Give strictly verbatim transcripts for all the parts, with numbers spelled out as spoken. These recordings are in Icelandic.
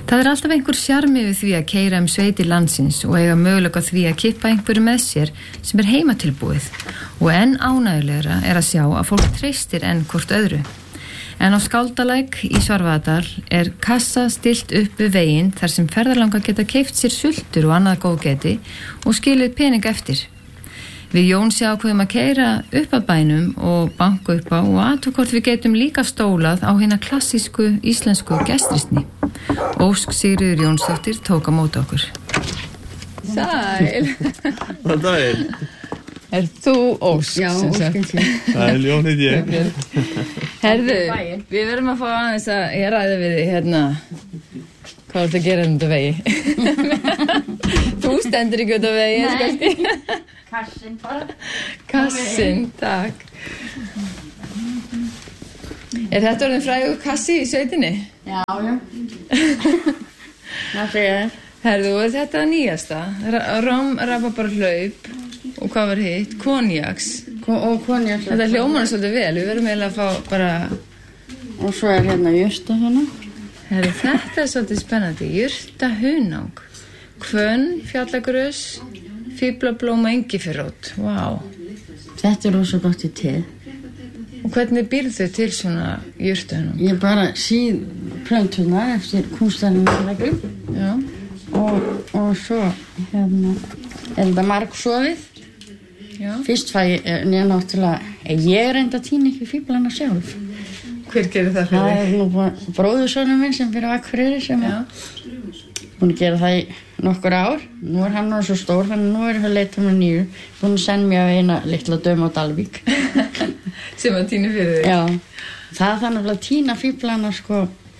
Það er alltaf einhver sjarmi við því að keyra um sveitir landsins og eiga möguleika á því að kippa einhverju með sér sem er heimatilbúið og enn ánægjulegra er að sjá að fólk treystir enn hvort öðru. En á Skáldalæk í Svarfaðardal er kassa stillt upp við veginn þar sem ferðalangar geta keypt sér sultur og annað góðgæti og skilið pening eftir. Við Jónsi ákveðum að keyra upp að bænum og banka upp á og athuga hvort við getum líka stólað á hina klassísku íslensku gestrisni. Ósk Sigríður Jónsdóttir tók á móti okkur. Sæl. Hvað það er? Er þú Ósk? Já, Ósk. Það er Ljónið ég. Herðu, við verðum að fá aðeins að ég ræði við þig hérna. Hvað er þetta að gera þetta vegi? Þú stendur ekki út af vegi, ég skalt. Kassin bara. Kassin, takk. Er þetta orðin frægur kassi í sveitinni? Já, já. Það segja þér. Herðu, er þetta nýjasta? Róm, rabarbara hlaup og hvað var hitt? Konjaks. Ko og konjaks. Þetta hljómar svolítið vel, við verðum eiginlega að fá bara... Og svo er hérna jurtahunang. Herðu, þetta er svolítið spennandi. Jurtahunang. Hvönn, fjallagrös, fíflablóma engiferrót. Vá. Þetta er rosa gott í te. Og hvernig býrðu þau til svona jurtahunang? Ég bara síð plöntunar eftir kúnstæðinarreglum. Já. Og, og svo hérna er þetta margsofið. Já. Fyrst fæ ég, ég náttúrulega, ég er enda tíni ekki fíflana sjálf. Hver gerir það fyrir þig? Það er nú bróðursonur minn sem fyrir Akureyri sem er búin að gera það í nokkur ár. Nú er hann nú svo stór, þannig nú er það leitað með nýju. Búin að senda mér af eina litla döm á Dalvík. Sem að tína fyrir þig? Já. Það þannig að tína fíflana sko,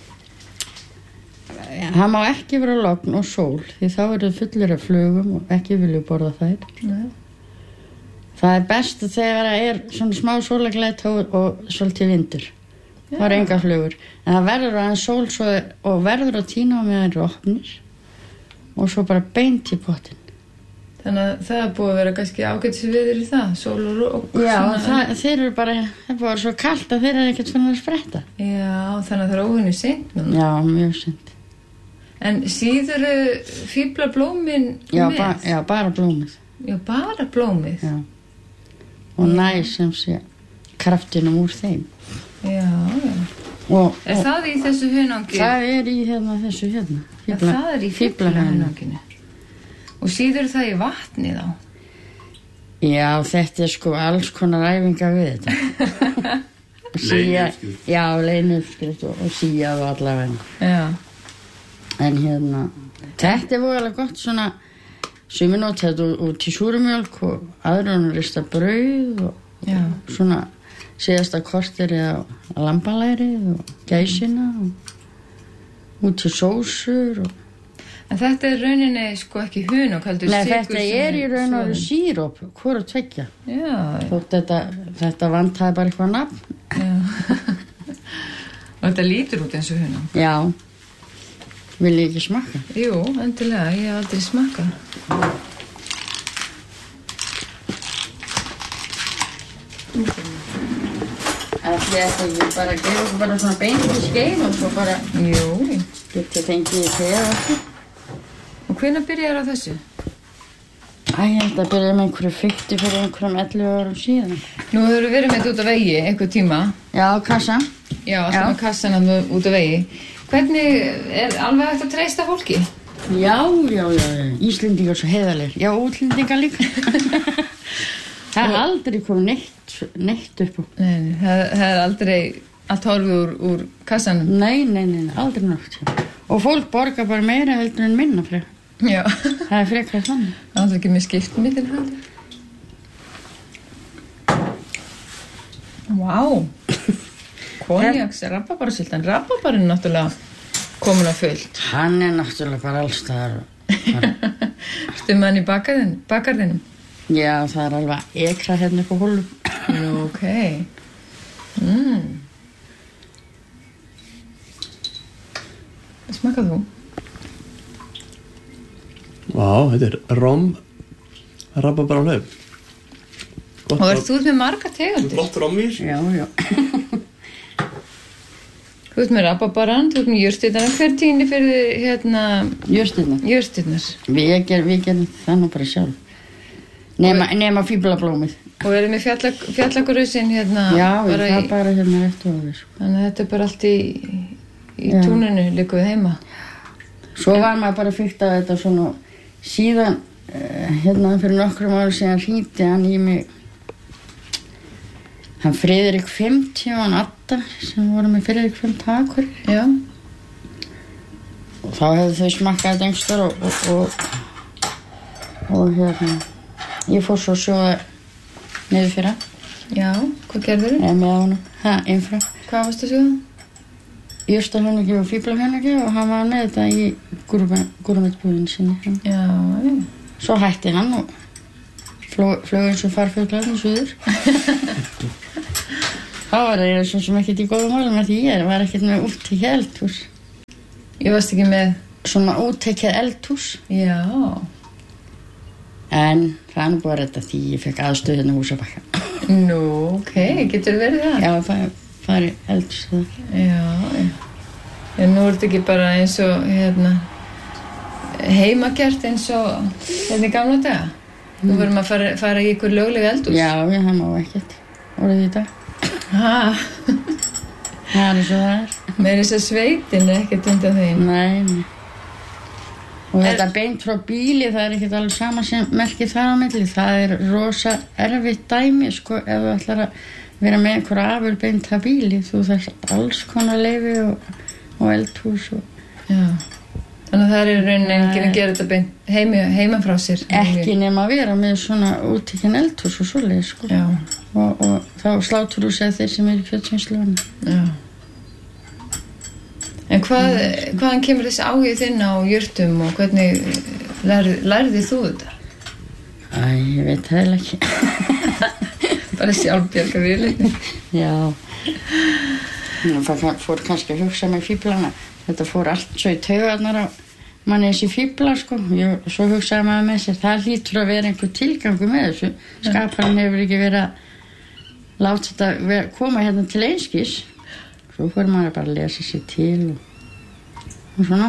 það má ekki vera logn og sól, því þá eru þau fullir af flugum og ekki vilju borða þær. Nei. Það er best þegar það er svona smá sólaglætt og, og svolítið vindur. Já. Það er enga flugur. En það verður aðeins sól svo, og verður að tína á meðan þeir opnir og svo bara beint í pottinn. Þannig að það er búið að vera kannski ágætis viður í það, sól og rók. Já, það, þeir eru bara, það er búið svo kalt að þeir eru ekkert svona að spretta. Já, þannig að það er óvinni seint núna. Já, mjög seint. En síður fíflablómin Já, með? ba já, bara blómið. Já, bara blómið? Já. Og næ sem sé kraftinum úr þeim. Já, já. Og, er og, það í þessu hunangi? Það er í hérna þessu hérna. Fíbla, það er í fíblahunanginu. Og síður það í vatni þá? Já, þetta er sko alls konar æfinga við þetta. Sía, já, leinuskrift og, og síja og allavega. Já. En hérna, þetta er voðalega gott svona, sumir nota þetta út í súrumjólk og aðra rista brauð og, og svona síðasta kortir á lambalæri og gæsina og út í sósur og... En þetta er rauninni sko ekki hunang, heldur Nei, þetta er í raun og veru síróp, hvora tveggja. Já. Þótt þetta, þetta vantaði bara eitthvað nafn. Já. Og þetta lítur út eins og hunang. Já. Vil ég ekki smakka? Jú, endilega, ég hef aldrei smakkað. Það er ekki bara að gefa bara svona beint í skeið og svo bara... Jú. Getið fengið í þegar og ekki. Og hvenær byrjar á þessu? Æ, ég held að byrja með einhverju fikti fyrir einhverjum ellefu árum síðan. Nú hefur verið með þetta út af vegi einhver tíma. Já, kassa. Já, alltaf með kassan út af vegi. Hvernig er alveg hægt að treysta fólki? Já, já, já. Íslendingar svo heiðarlegir. Já, útlendingar líka. Það er aldrei komið neitt, neitt upp á. Nei, það, það er aldrei að torfa úr, úr kassanum? Nei, nei, nei, aldrei nátt. Og fólk borgar bara meira heldur en minna frekar. Já. Það er frekar þannig. Það er aldrei ekki með skiptmiðil hann. Vá. Konjaks er rabarbarasyltan. Rabarbarinn er náttúrulega komin á fullt. Hann er náttúrulega bara allstaðar. Stumma hann í bakarðin, bakarðinum? Já, það er alveg ekra hérna upp á hólum. Nú, ok. Mm. Smakað þú? Vá, þetta er rom rabarbara hlaup. Og ert þú með marga tegundir? Flott rom í þessu. Já, já. Þú ert með rabarbarann, þú ert með jurtirnar. Hver tíni fyrir hérna... Jurtirnar? Jurtirnar. Við gerum, við gerum það nú bara sjálf. Nema, nema fíblablómið. Og við erum með fjalla, fjallagrusinn hérna... Já, bara það í, bara hérna rétt og aðeins. Þannig að þetta er bara allt í, í túninu, líka við heima. Svo var maður bara fyrkt að þetta svona... Síðan, uh, hérna fyrir nokkrum ára síðan hringdi hann í mig... Hann Friðrik fimmtíu og hann Adda sem voru með Friðrik fimmtíu Akur. Já. Og þá hefðu þau smakkað þetta einhverstar og, og, og, og hérna, ég fór svo að sjóða niður fyrir hann. Já, hvað gerður þú? Eða með honum, það, infra. Hvað varstu að sjóða? Jurtahönnugi og fíblahönnugi og hann var með þetta í gúrmetbúðinu sinni. Já, já. Svo hætti hann og flög, flög eins og farfuglarnir suður. Þá var það svo sem ekkert í góðum málum að því ég var ekkert með úttekið eldhús. Ég varst ekki með... Svona úttekið eldhús. Já. En það er nú búið að redda því ég fekk aðstöð hérna húsabakka. Nú, ok, getur verið það? Já, það fari eldhús það. Já, já. En nú er þetta ekki bara eins og, hérna, heimagert eins og, hérna í gamla daga. Mm. Nú verðum að fara, fara í ykkur lögleg eldhús. Já, já, það má ekkert. Orðið í dag. Hæ? Það er svo það er. Með þess að sveitin er ekkert undan þeim. Nei, nei. Og er... þetta beint frá bíli, það er ekkert alveg sama sem merkir þar á milli. Það er rosa erfitt dæmi, sko, ef þú ætlar að vera með einhverja afur beint að bíli. Þú þarft alls konar leyfi og, og eldhús og... Já. Þannig að það er raunin enginn að gera þetta beint heima, heima frá sér. Ekki nema að vera með svona úttekinn eldhús og svoleið, sko. Já. Og, og þá slátur þú segja þeir sem eru í kjötsvinnsluðinu. Já. En hvað, hvaðan kemur þessi áhugið þinn á jurtum og hvernig lær, lærðið þú þetta? Æ, ég veit það heila ekki. Bara sjálfbjarga viðleikni. Já. Það fór kannski að hugsa með fíblana. Þetta fór allt svo í taugarnar á manni þessi fíbla, sko. Ég, svo hugsaði maður með sér, það hlýtur að vera einhver tilgangur með þessu. Skaparinn hefur ekki verið að láta þetta vera, koma hérna til einskis. Svo fór maður bara að lesa sér til og, og svona.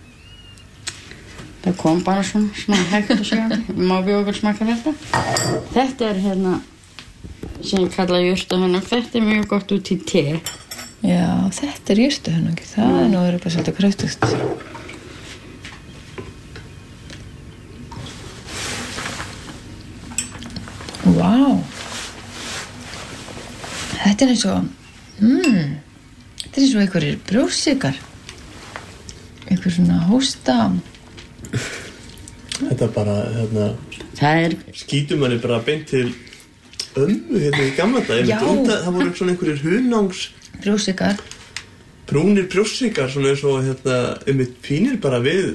Það kom bara svona, svona hægt og svona. Má við okkur smaka þetta. Þetta er hérna, sem ég kalla jurtahönnugi. Þetta er mjög gott út í te. Já, þetta er jurtahönnugi. Það mm. er nú örugglega svolítið kröftugt. Vá. Wow. Þetta er eins og... Mmm. Þetta er eins og einhverjir brjóssikar. Einhver svona hósta. Þetta bara, hérna... Það er... Skítum manni bara beint til ömmu hérna í gamla dag. Já. Undan, það voru svona einhverjir hunangs... Brjóssikar. Brúnir brjóssikar, svona eins og hérna, um eitt pínir bara við.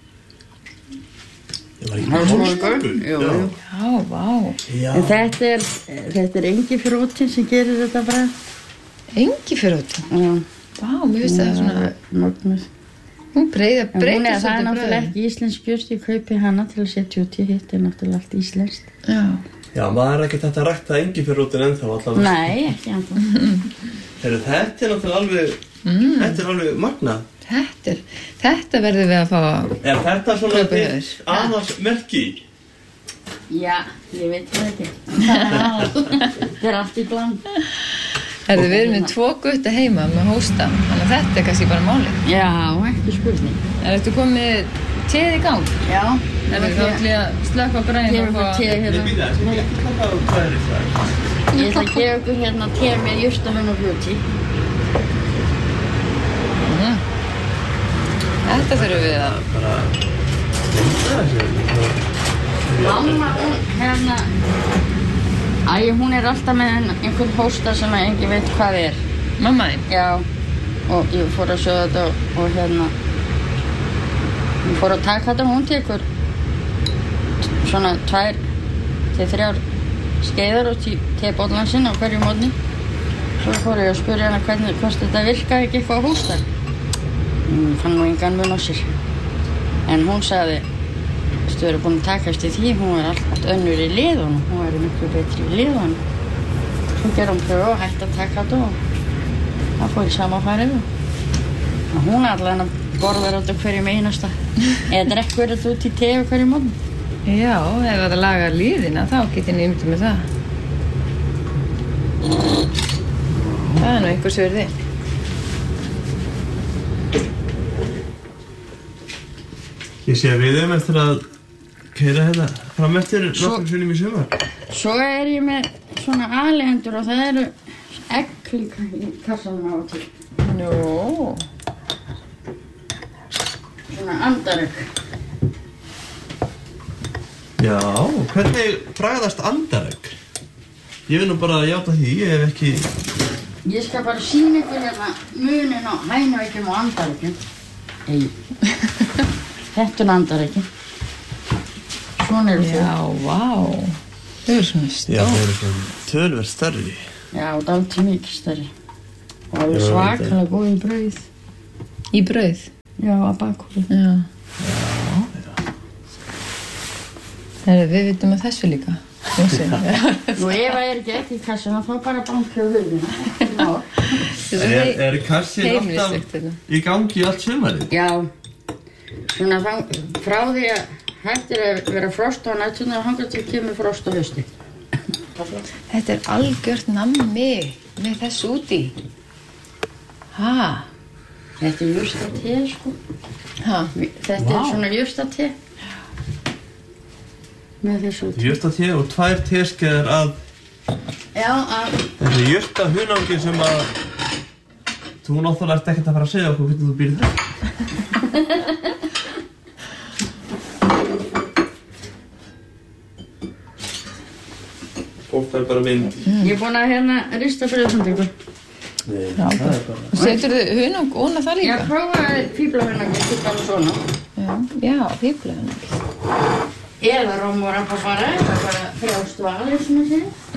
Það var ekki hálsbúkur. Jú, jú. Já, vá. Já. En þetta er, þetta er engifrótin sem gerir þetta bara. Engifrótin? Já. Vá, mér finnst það svona... Mögnuð. Hún breyða, En breyta hún er, það er svolítið náttúrulega brauðið. ekki íslensk jurt, ég kaupi hana til að setja út í hitt, er náttúrulega allt íslenskt. Já. Já, maður er ekkert hægt að rækta engiferrótin ennþá allavega. Nei, ekki ennþá. Heru, þetta er náttúrulega alveg, Mm. þetta er alveg magnað. Þetta er, þetta verður við að fá að... Er þetta svona Kaupa þitt þér. aðalsmerki? Já, ég veit það ekki. Það er allt í bland. Herðu, við erum með tvo gutta heima með hósta, þannig að þetta er kannski bara málið. Já, ekki spurning. Er þetta komið teð í gang? Já. Það er þá ætlum ég að slökka græn Ég og vil fá... fá te Nei, hérna. býta, sem ég ekki klokka á hvað er það? Ég ætla að gefa ykkur hérna te með jurtahönnugi beauty. Mm. Þetta þurfum við að... Bara, þetta er þessi. Mamma, hún, hérna, æ, hún er alltaf með einhvern hósta sem að engin veit hvað er. Mamma þín? Já, og ég fór að sjóða þetta og, og hérna, hún fór að taka þetta, hún tekur svona tvær til þrjár skeiðar og tebóllan sinn á hverju mótni. Svo fór ég að spyrja hana hvernig, hvort þetta virkaði ekki eitthvað á hósta. Hún fann nú engan mun á sér. En hún sagði, þú eru búin að taka eftir því, hún var allt önnur í liðunum, hún var miklu betri í liðunum. Svo gerði hún pröfu og hætti að taka þetta og það fór í sama farið. Hún allan að borðar út á hverjum einasta. Eða drekkur þetta út í te á hverjum morgun. Já, ef það lagar líðina, þá getur ég myndið með það. Það er nú einhvers virði. Ég sé að við erum eftir að keyra hérna fram eftir nokkrum sinnum í sumar. Svo er ég með svona aðleihendur og það eru egg líka í kassanum á og til. Nú. Svona andaregg. Já, hvernig bragðast andaregg? Ég vil nú bara játa því, ég hef ekki... Ég skal bara sýna ykkur hérna munin á hænueggjum og andareggjum. Ei. Þetta er andareggjum. Svona eru þau. Já, vá. Þau eru svona stór. Já, þau eru svona töluvert stærri. Já, dálítið mikið stærri. Og alveg svakalega góð í brauð. Í brauð? Já, að bakhúfi. Já. Já, já. Heru, við vitum að þessu líka. Nú ef það er ekki ekki í kassana, þá bara banki á hurðina. Er, er kassin alltaf í gangi allt sumarið? Já. Svona þá, frá því að hættir að vera frost á nættunni og hangað til kemur frost á hausti. Þetta er algjört nammi með þessu úti. Ha? Þetta er jurtate, sko. Ha? Þetta wow. er svona jurtate. Með þessu úti. Jurtate og tvær teskeiðar að... Já, að... Þessi jurta hunangi sem að... Þú náttúrulega ert ekkert að fara að segja okkur hvernig þú býrð það. Fólk fær bara mynd. Mm. Ég er búin að hérna rista brauðsendingu. Nei, já, það er bara... Setur þið hunang óna það líka? Ég prófaði fíblahunangi, þetta var svona. Já, já fíblahunangi. Eða róm og rabarbara, það er bara frjálst valið sem að segja.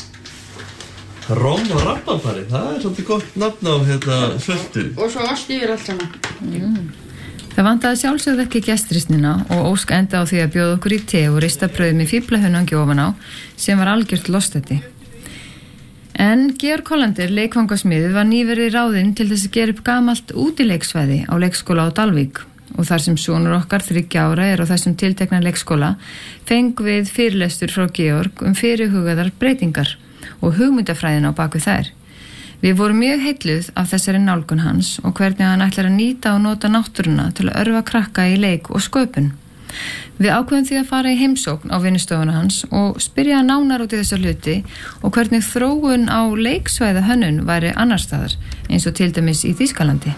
Róm og rabarbari, það er svolítið gott nafn á hérna svöldu. Og svo ost yfir allt saman. Mm. Það vantaði sjálfsögðu ekki gestrisnina og Ósk enda á því að bjóða okkur í te og rista brauð með fíblahunangi ofan á sem var algjört lostæti. En Georg Hollander, leikfangasmiður, var nýverið ráðinn til þess að gera upp gamalt útileiksvæði á leikskóla á Dalvík. Og þar sem sonur okkar þriggja ára er á þessum tiltekna leikskóla fengum við fyrirlestur frá Georg um fyrirhugaðar breytingar og hugmyndafræðin á baku þær. Við vorum mjög heilluð af þessari nálgun hans og hvernig hann ætlar að nýta og nota náttúruna til að örva krakka í leik og sköpun. Við ákveðum því að fara í heimsókn á vinnustofuna hans og spyrja nánar út í þessa hluti og hvernig þróun á leiksvæða hönnun væri annars staðar eins og til dæmis í Þýskalandi.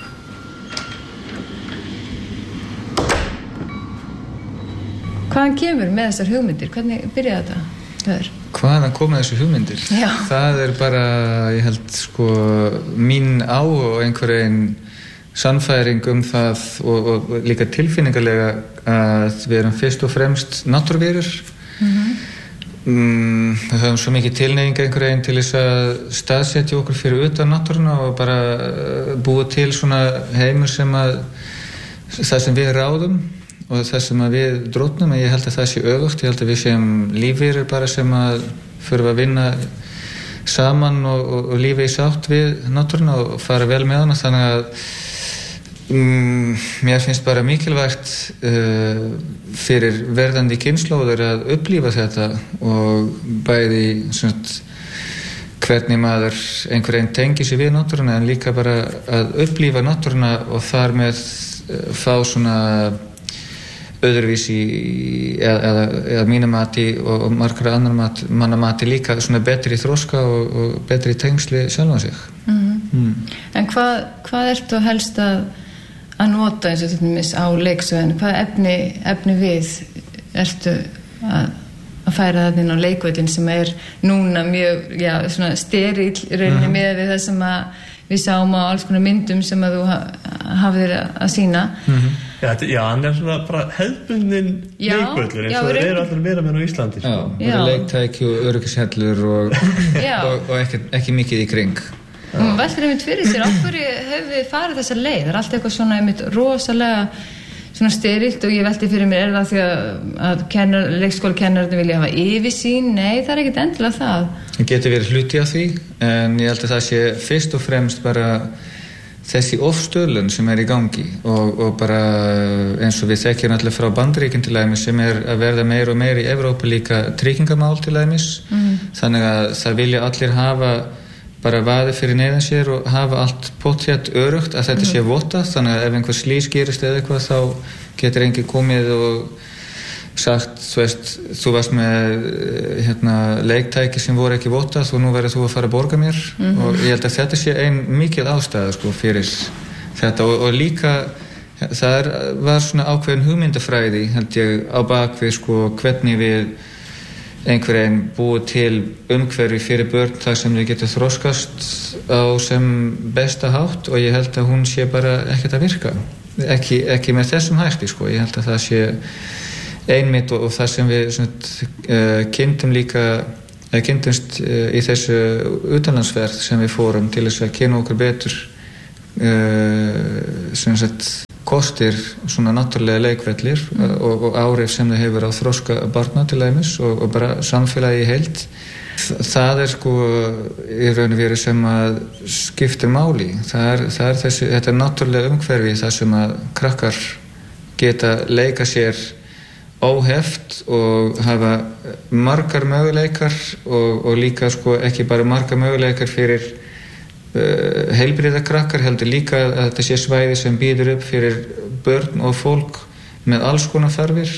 Hvaðan kemur með þessar hugmyndir? Hvernig byrjaði þetta? Það Hvaðan koma þessu hugmyndir? Já. Það er bara, ég held, sko, mín á og einhverjum sannfæring um það og, og líka tilfinningarlega að við erum fyrst og fremst náttúruverur. Mm-hmm. Mm, við höfum svo mikið tilneyinga einhverjum til þess að staðsetja okkur fyrir utan náttúruna og bara búa til svona heimur sem að það sem við ráðum og það sem að við drótnum, en ég held að það sé öfugt. Ég held að við séum lífverur bara sem að fyrir að vinna saman og, og, og lífi í sátt við náttúruna og fara vel með hana, þannig að mm, mér finnst bara mikilvægt uh, fyrir verðandi kynslóðir að upplifa þetta og bæði svona hvernig maður einhverjum tengir sig við náttúruna en líka bara að upplifa náttúruna og þar með uh, fá svona öðruvísi eða, eða, eða mínu mati og margra annar mat, manna mati líka svona betri þroska og, og betri tengsli sjálfan sig. Mm-hmm. Mm. En hvað, hvað ertu helst að, að nota eins og þetta mis á leiksvæðinu? Hvað efni, efni við ertu að, að færa það inn á leikvöldin sem er núna mjög já, svona sterill rauninni mm-hmm. með við það sem að við sáum á alls konar myndum sem að þú hafðir að sína. Mm-hmm. Já, þetta, já, hann er svona bara hefðbundin leikvöllur eins og það eru allir meira með á Íslandi. Já, það eru leiktæki og öryggishellur og, og, og ekki, ekki mikið í kring. Og maður veldur einmitt fyrir sér, af hverju höfum við farið þessa leið? Það er allt eitthvað svona einmitt rosalega svona sterilt og ég veldi fyrir mér, er það því að, að kennar, leikskólakennararnir vilja hafa yfirsýn? Nei, það er ekkert endilega það. Það getur verið hluti af því, en ég held að það sé fyrst og fremst bara þessi ofstöðlun sem er í gangi og, og bara eins og við þekkjum allir frá Bandaríkjum til dæmis sem er að verða meir og meir í Evrópu líka tryggingamál til dæmis mm. þannig að það vilja allir hafa bara vaði fyrir neðan sér og hafa allt pottþétt örugt að þetta mm. sé vottað þannig að ef einhver slys gerist eða eitthvað þá getur enginn komið og sagt, þú veist, þú varst með hérna, leiktæki sem voru ekki vottað og nú verður þú að fara að borga mér mm-hmm. og ég held að þetta sé ein mikil ástæða sko, fyrir þetta og, og líka það er, var svona ákveðin hugmyndafræði held ég á bakvið sko, hvernig við einhverjum búið til umhverfi fyrir börn þar sem við getum þroskast á sem besta hátt og ég held að hún sé bara ekkert að virka ekki, ekki með þessum hætti sko, ég held að það sé einmitt og, og það sem við svona, uh, kynntum líka uh, kynntumst uh, í þessu utanlandsferð sem við fórum til þess að kynna okkur betur uh, sem sagt kostir svona náttúrulega leikvellir mm. og, og áhrif sem það hefur á þroska barna til dæmis og, og bara samfélagi í heild það er sko í raun og veru sem að skiptir máli það er, það er þessi, þetta er náttúrulega umhverfi það sem að krakkar geta leika sér óheft og hafa margar möguleikar og, og líka sko ekki bara margar möguleikar fyrir uh, heilbrigða krakkar heldur líka að þetta sé svæði sem býður upp fyrir börn og fólk með alls konar þarfir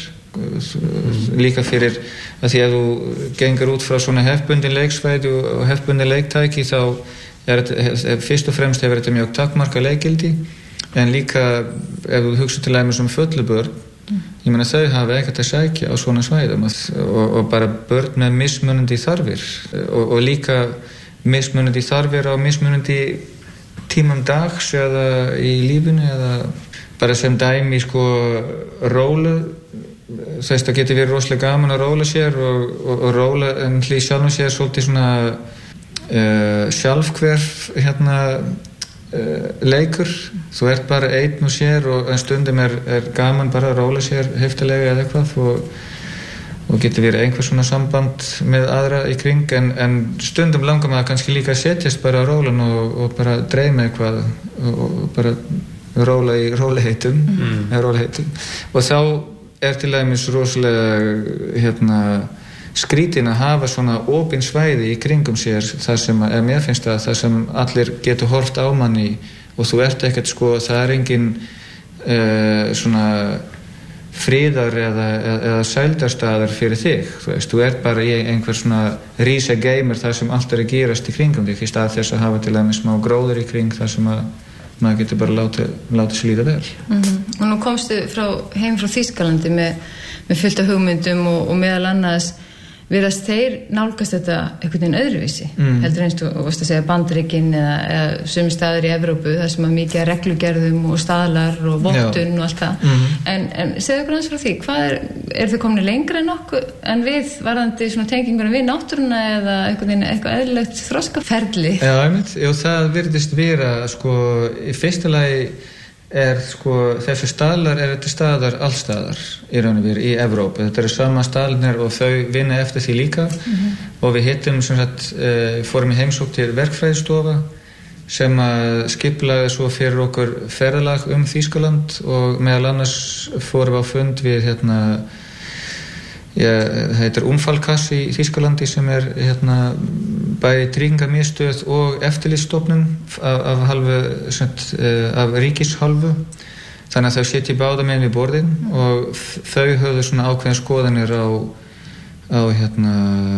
líka fyrir að því að þú gengur út frá svona hefbundin leiksvæði og hefbundin leiktæki þá er þetta fyrst og fremst hefur þetta mjög takmarka leikgildi en líka ef þú hugsa til dæmis um föllubörn ég meina þau hafa ekkert að sækja á svona svæðum og, og bara börn með mismunandi þarfir og, og líka mismunandi þarfir á mismunandi tímum dags eða í lífinu eða bara sem dæmi sko róla þess að geti verið rosalega gaman að róla sér og, og, og róla en hlý sjálfum sér svolítið svona uh, sjálfhverf hérna Uh, leikur, þú ert bara einn og sér og en stundum er, er gaman bara að róla sér heftilega eða eitthvað og, og getur verið einhver svona samband með aðra í kring en, en stundum langar maður kannski líka að setjast bara á rólan og, og bara dreyma eitthvað og, og bara róla í róliheitum mm. róliheitum og þá er til dæmis rosalega hérna skrítin að hafa svona opin svæði í kringum sér þar sem að mér finnst að það sem allir getur horft á manni og þú ert ekkert sko það er engin uh, svona fríðar eða, eða, eða sældarstaðar fyrir þig þú veist, þú ert bara í einhver svona rísa geimur þar sem allt er að gerast í kringum þig í stað þess að hafa til dæmis smá gróður í kring þar sem að maður getur bara látið láti sér líða vel mm-hmm. Og nú komstu frá, heim frá Þýskalandi með, með fullt af hugmyndum og, og meðal annars virðast þeir nálgast þetta einhvern veginn öðruvísi mm. heldur eins og varst að segja Bandaríkin eða, eða sumir staðir í Evrópu þar sem að mikið reglugerðum og staðlar og vottun og allt það mm. en, en segðu okkur hans frá því hvað er, er þau komin lengra en okkur en við varðandi svona tengingunum við náttúruna eða einhvern veginn eitthvað eðlilegt þroskaferli Já, einmitt, já, það virðist vera sko í fyrsta lagi er sko þessi staðlar er þetta staðar allstaðar í raun og veru í Evrópu þetta eru sama staðlarnir og þau vinna eftir því líka mm-hmm. og við hittum sem sagt uh, fórum í heimsókn til verkfræðistofa sem að skiplaði svo fyrir okkur ferðalag um Þýskaland og meðal annars fórum við á fund við hérna ja, það heitir Unfallkasse í Þýskalandi sem er hérna bæði tryggingamiðstöð og eftirlitsstofnun af, af halvu sagt, af ríkishálfu þannig að þau setja báða með við borðin og þau höfðu svona ákveðin skoðanir á, á hérna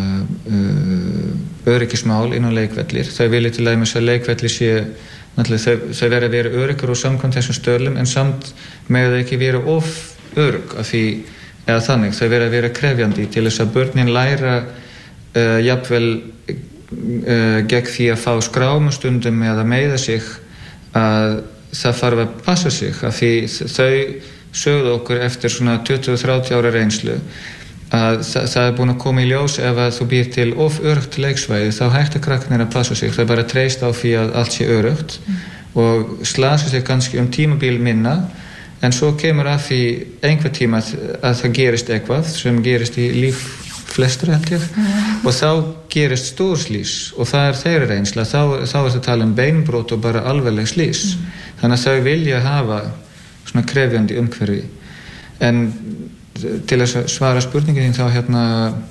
uh, öryggismál innan leikvellir þau vilja til dæmis að leikvellir sé þau, þau verða að vera öryggur og samkvæmt þessum stöðlum en samt með þau ekki vera of örygg af því eða þannig þau verða að vera krefjandi til þess að börnin læra uh, jafnvel Uh, gegn því að fá skrámustundum eða meiða sig að það þarf að passa sig af því þau sögðu okkur eftir svona tuttugu til þrjátíu ára reynslu að þa það er búin að koma í ljós ef að þú býr til of öruggt leiksvæði þá hættu krakkarnir að passa sig það er bara treyst á því að allt sé örugt mm. og slasa sig kannski um tímabil minna en svo kemur að því einhver tíma að, að það gerist eitthvað sem gerist í líf flestra held ég mm. og þá gerist stór slís og það er þeirra reynsla, þá, þá er það tala um beinbrot og bara alvarleg slís. Mm. Þannig að þau vilja hafa svona krefjandi umhverfi. En til að svara spurningin þá hérna,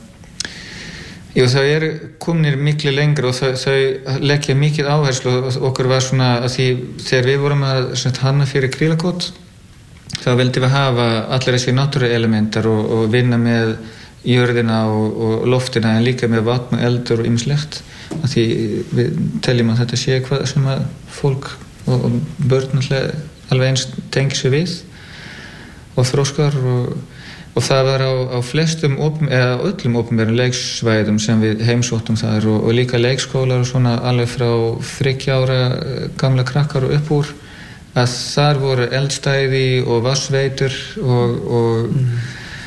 jú, þau eru komnir miklu lengra og þau, þau leggja mikið áherslu og okkur var svona að því þegar við vorum að svona, hanna fyrir krílakot, þá vildum við hafa allir þessi náttúruelementar og, og vinna með jörðina og, og loftina en líka með vatn og eldur og ýmislegt að því við teljum að þetta sé eitthvað sem að fólk og, og börn alveg eins tengi sig við og þróskar og, og það var á, á flestum opn, eða öllum opnverum leiksvæðum sem við heimsóttum þar og, og líka leikskólar og svona alveg frá þriggja ára gamla krakkar og upp úr að þar voru eldstæði og vatnsveitur og, og, mm.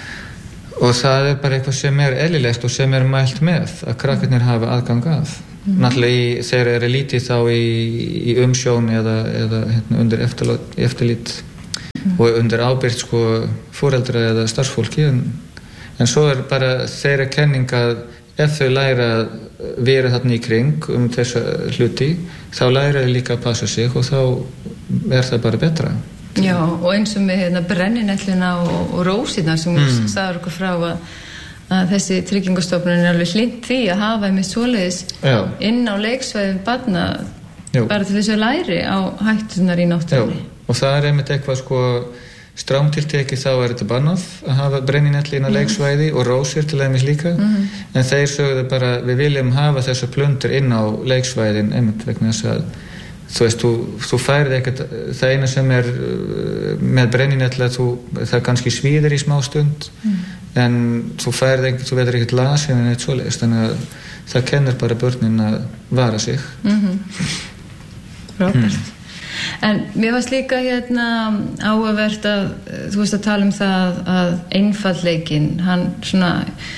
og það er bara eitthvað sem er eðlilegt og sem er mælt með að krakkarnir hafa aðgang að. Mm. Náttúrulega þeir eru lítið þá í, í umsjón eða, eða hérna, undir eftirlit mm. og undir ábyrgð sko, foreldra eða starfsfólki en, en svo er bara þeirra kenning að ef þau læra að vera þarna í kring um þessa hluti þá læra þau líka að passa sig og þá er það bara betra. Já, og eins og með hérna, brenninelluna og, og rósina sem mm. sagður okkur frá að, að þessi tryggingastofnun er alveg hlynnt því að hafa einmitt svoleiðis Já. Inn á leiksvæðum barna Já. Bara til þess að læri á hættunar í náttúrunni. Og það er einmitt eitthvað sko strámtilteki þá er þetta bannað að hafa brenninelli inn á mm. leiksvæði og rósir til dæmis líka mm. en þeir sögðu bara við viljum hafa þessa plöntur inn á leiksvæðin einmitt vegna þess að þú veist, þú, þú færið ekkert það eina sem er með brenninelli þú, það kannski svíðir í smá stund mm. en þú færið ekkert, þú veitur ekkert lasin en eitt svoleiðis, þannig að það kennir bara börnin að vara sig. Mm-hmm. Frábært. Mm. En mér varst líka hérna áhugavert að þú veist að tala um það að einfaldleikinn, hann svona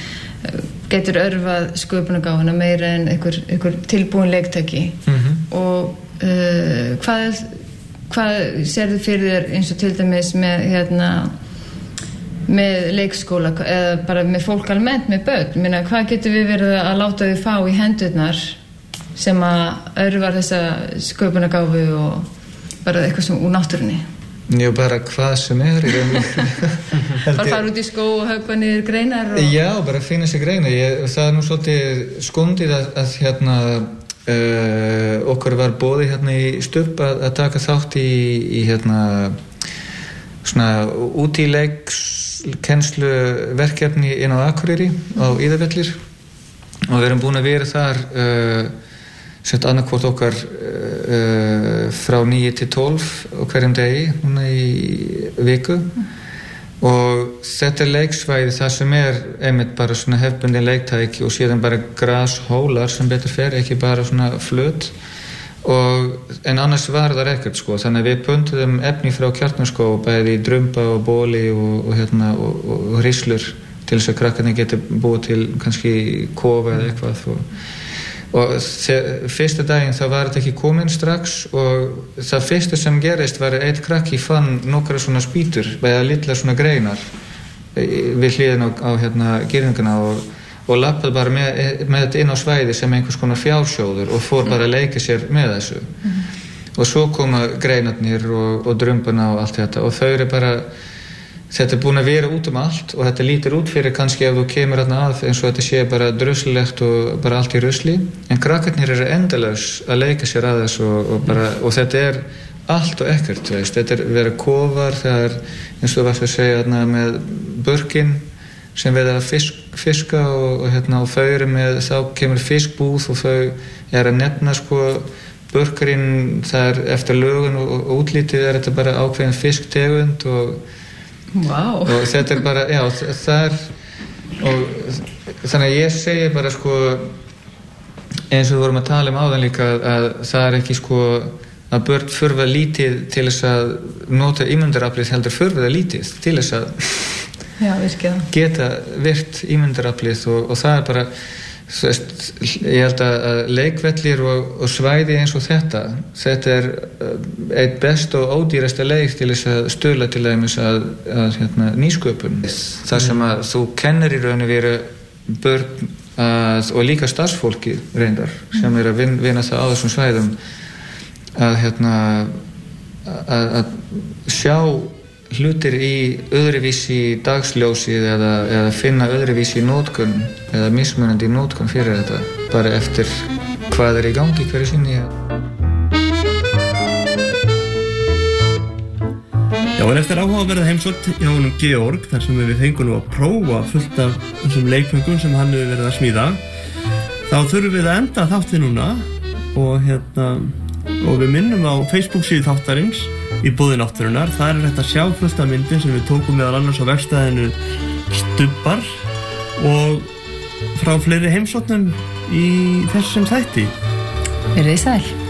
getur örvað sköpunargáfuna meira en einhver, einhver tilbúin leiktæki mm-hmm. og Uh, hvað, hvað sérðu fyrir þér eins og til dæmis með hérna með leikskóla eða bara með fólk almennt með börn, minna hvað getur við verið að láta þau fá í hendurnar sem að örvar þessa sköpunargáfu og bara eitthvað sem úr náttúrunni? Já, bara hvað sem er í raun bara fara út í skó og höggva niður greinar og... Já, bara finna sér greinar Ég, það er nú svolítið skondið að, að hérna Uh, okkur var boðið hérna í Stubb að, að taka þátt í, í hérna svona út í leiks kennslu verkefni inn á Akureyri á Íðavellir og við erum búin að vera þar uh, sett annarkvort okkar uh, frá níu til tólf á hverjum degi núna í viku og þetta er leiksvæði það sem er einmitt bara svona hefbundin leiktæki og síðan bara grashólar sem betur fer, ekki bara svona flöt og en annars var það ekkert sko, þannig að við pöntuðum efni frá Kjarnaskó, bæði drumba og bóli og, og hérna og, og, og rislur til þess að krakkarnir geti búið til kannski kofa eða eitthvað og og fyrsta daginn þá var þetta ekki komin strax og það fyrsta sem gerist var að eitt krakki fann nokkra svona spýtur eða litla svona greinar við hliðin á, á hérna girðinguna og, og lappaði bara með, með þetta inn á svæði sem einhvers konar fjársjóður og fór bara að leika sér með þessu mm. og svo koma greinarnir og, og drumbuna og allt þetta og þau eru bara þetta er búin að vera út um allt og þetta lítur út fyrir kannski ef þú kemur þarna að eins og þetta sé bara druslilegt og bara allt í rusli en krakkarnir eru endalaus að leika sér að þess og, og, bara, og þetta er allt og ekkert veist. Þetta er vera kofar það er eins og þú varst að segja þarna með burkin sem við að fisk, fiska og, og, hérna, og þau eru með þá kemur fiskbúð og þau er að nefna sko burkarinn það er eftir lögun og, og útlítið er þetta bara ákveðin fisktegund og Wow. og þetta er bara, já, það er og þannig að ég segi bara sko eins og við vorum að tala um áðan líka að, að það er ekki sko að börn þurfa lítið til þess að nota ímyndaraflið heldur þurfa það lítið til þess að já, geta virt ímyndaraflið og, og það er bara Veist, ég held að leikvellir og, og svæði eins og þetta þetta er eitt best og ódýrasta leik til þess að stuðla til dæmis að, að hérna, nýsköpun þar sem að þú kennir í raun og veru börn að, og líka starfsfólki reyndar sem er að vin, vinna það á þessum svæðum að, hérna, að, að sjá hlutir í öðruvísi dagsljósið eða, eða finna öðruvísi í nótkun eða mismunandi í nótkun fyrir þetta bara eftir hvað er í gangi hverju sinni. Já, en eftir áhugaverða heimsókn hjá honum Georg, þar sem við fengum nú að prófa fullt af þessum leikföngum sem hann hefur verið að smíða, þá þurfum við að enda þátti núna og, hérna, og við minnum á Facebook síðu þáttarins í boði náttúrunnar. Það er hægt að sjá fullt af myndin sem við tókum meðal annars á verkstæðinu Stubbar og frá fleiri heimsóknum í þessum þætti. Verið sæl.